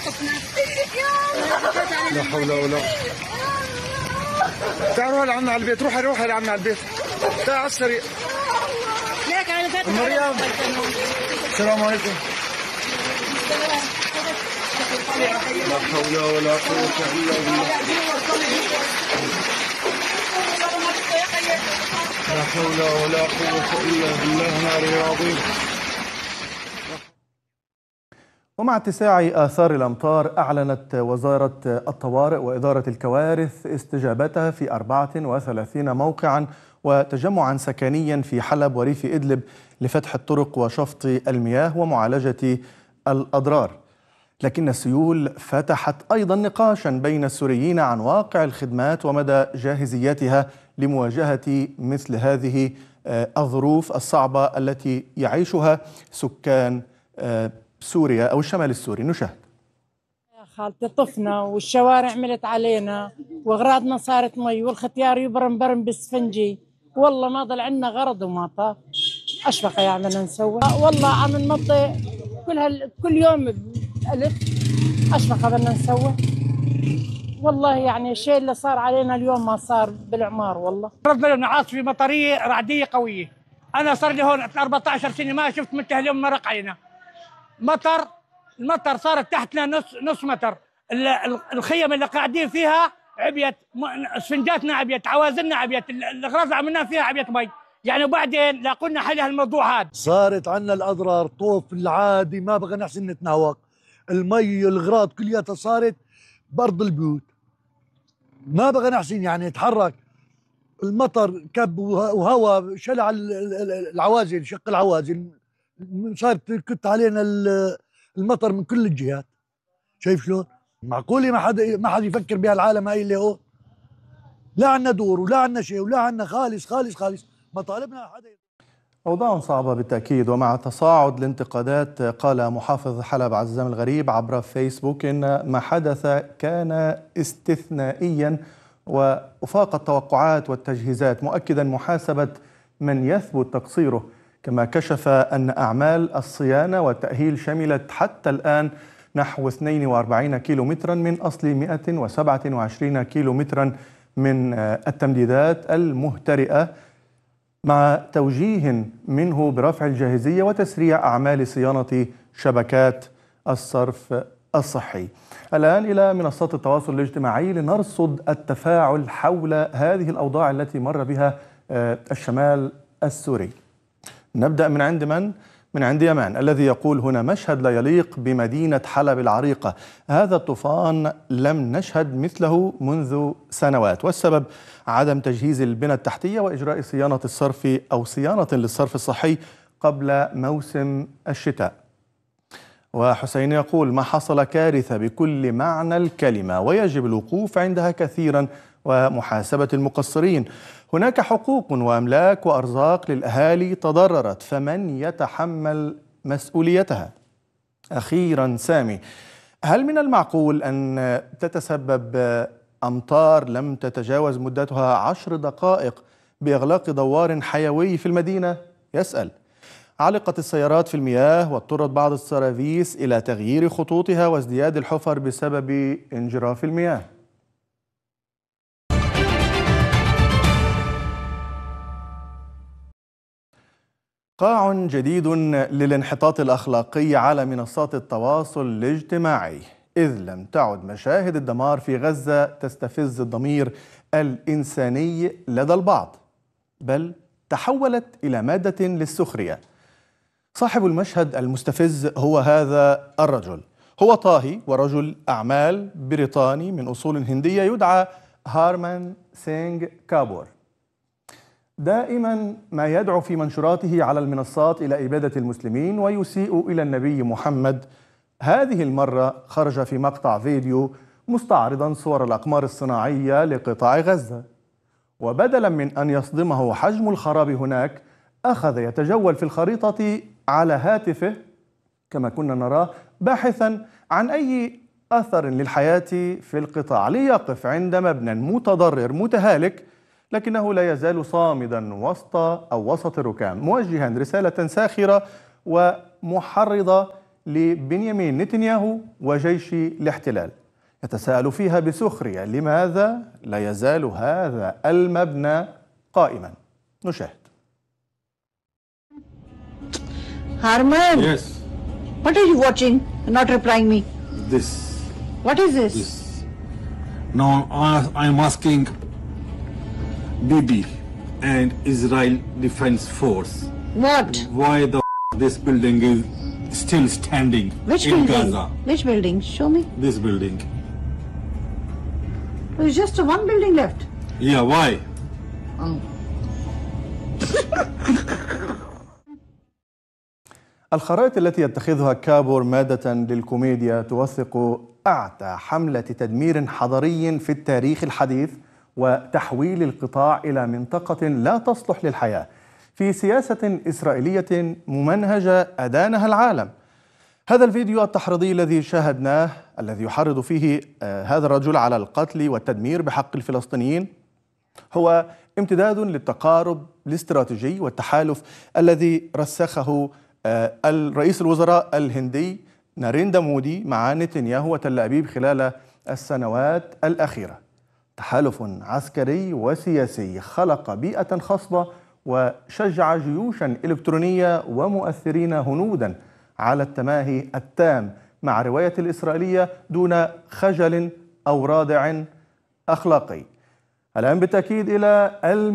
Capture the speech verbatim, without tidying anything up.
لا حول ولا قوة. تعالوا روحي لعنا على البيت، روحي روحي لعنا على البيت. تعالي على السريع. مريم السلام عليكم. لا حول ولا قوة إلا بالله. لا حول ولا قوة إلا بالله العلي العظيم. ومع اتساع آثار الأمطار أعلنت وزارة الطوارئ وإدارة الكوارث استجابتها في أربعة وثلاثين موقعا وتجمعا سكنيا في حلب وريف إدلب لفتح الطرق وشفط المياه ومعالجة الأضرار. لكن السيول فتحت أيضا نقاشا بين السوريين عن واقع الخدمات ومدى جاهزيتها لمواجهة مثل هذه الظروف الصعبة التي يعيشها سكان سوريا أو الشمال السوري. نشاهد. يا خالتي طفنا والشوارع عملت علينا واغراضنا صارت مي والختيار يبرم برم بالسفنجي، والله ما ضل عندنا غرض وما طاب. اشفق يا بدنا نسوي والله عم نمضي كل هال كل يوم بألف. اشفق بدنا نسوي والله، يعني الشيء اللي صار علينا اليوم ما صار بالعمار والله. ربنا لنا عاصفه مطريه رعديه قويه. انا صار لي هون أربعة عشر سنه ما شفت مثل اليوم مرق علينا مطر. المطر صارت تحتنا نص نص متر. الخيم اللي قاعدين فيها عبيت، اسفنجاتنا عبيت، عوازلنا عبيت، الاغراض اللي عملناها فيها عبيت مي. يعني وبعدين لاقوا حل هالموضوع هذا. صارت عندنا الاضرار طوف العادي ما بقى نحسن نتناوق. المي الاغراض كلياتها صارت بارض البيوت ما بقى نحسن يعني نتحرك. المطر كب وهواء شلع العوازل، شق العوازل، صارت كت علينا المطر من كل الجهات. شايف شلون؟ معقولة ما حدا ما حدا يفكر بهالعالم هاي اللي هو لا عنا دور ولا عنا شيء ولا عنا خالص خالص خالص. مطالبنا حدا. أوضاع صعبة بالتأكيد، ومع تصاعد الانتقادات قال محافظ حلب عزام الغريب عبر فيسبوك إن ما حدث كان استثنائيا وفاق التوقعات والتجهيزات، مؤكدا محاسبة من يثبت تقصيره. كما كشف أن أعمال الصيانة والتأهيل شملت حتى الآن نحو اثنين وأربعين كيلومترا من أصل مئة وسبعة وعشرين كيلومترا من التمديدات المهترئة، مع توجيه منه برفع الجاهزية وتسريع أعمال صيانة شبكات الصرف الصحي. الآن إلى منصات التواصل الاجتماعي لنرصد التفاعل حول هذه الأوضاع التي مر بها الشمال السوري. نبدأ من عند من؟ من عند يمان الذي يقول هنا: مشهد لا يليق بمدينة حلب العريقة، هذا الطوفان لم نشهد مثله منذ سنوات، والسبب عدم تجهيز البنى التحتية وإجراء صيانة الصرف أو صيانة للصرف الصحي قبل موسم الشتاء. وحسين يقول: ما حصل كارثة بكل معنى الكلمة ويجب الوقوف عندها كثيرا ومحاسبة المقصرين. هناك حقوق وأملاك وأرزاق للأهالي تضررت، فمن يتحمل مسؤوليتها؟ أخيرا سامي: هل من المعقول أن تتسبب أمطار لم تتجاوز مدتها عشر دقائق بإغلاق دوار حيوي في المدينة؟ يسأل. علقت السيارات في المياه واضطرت بعض السرافيس إلى تغيير خطوطها وازدياد الحفر بسبب انجراف المياه. قاع جديد للانحطاط الأخلاقي على منصات التواصل الاجتماعي، إذ لم تعد مشاهد الدمار في غزة تستفز الضمير الإنساني لدى البعض، بل تحولت إلى مادة للسخرية. صاحب المشهد المستفز هو هذا الرجل، هو طاهي ورجل أعمال بريطاني من أصول هندية يدعى هارمان سينغ كابور. دائما ما يدعو في منشوراته على المنصات إلى إبادة المسلمين ويسيء إلى النبي محمد. هذه المرة خرج في مقطع فيديو مستعرضا صور الأقمار الصناعية لقطاع غزة، وبدلا من أن يصدمه حجم الخراب هناك أخذ يتجول في الخريطة على هاتفه كما كنا نراه، باحثا عن أي أثر للحياة في القطاع، ليقف عند مبنى متضرر متهالك لكنه لا يزال صامدا وسط أو وسط الركام، موجها رسالة ساخرة ومحرضة لبنيامين نتنياهو وجيش الاحتلال، يتساءل فيها بسخرية لماذا لا يزال هذا المبنى قائما. نشاهد. Harman, Yes, what are you watching and not replying me? this. What is this? This. Now I- I'm asking Bibi and Israel Defense Force What? why the f- this building is still standing Which in building? Gaza. Which building? Show me. This building. There's just one building left. Yeah, why? Oh. الخرائط التي يتخذها كابور مادة للكوميديا توثق أعتى حملة تدمير حضاري في التاريخ الحديث وتحويل القطاع إلى منطقة لا تصلح للحياة في سياسة إسرائيلية ممنهجة أدانها العالم. هذا الفيديو التحريضي الذي شاهدناه الذي يحرض فيه آه هذا الرجل على القتل والتدمير بحق الفلسطينيين هو امتداد للتقارب الاستراتيجي والتحالف الذي رسخه آه الرئيس الوزراء الهندي ناريندا مودي مع نتنياهو وتل أبيب خلال السنوات الأخيرة. تحالف عسكري وسياسي خلق بيئة خصبة وشجع جيوشا إلكترونية ومؤثرين هنودا على التماهي التام مع رواية الإسرائيلية دون خجل أو رادع أخلاقي. الآن بالتأكيد إلى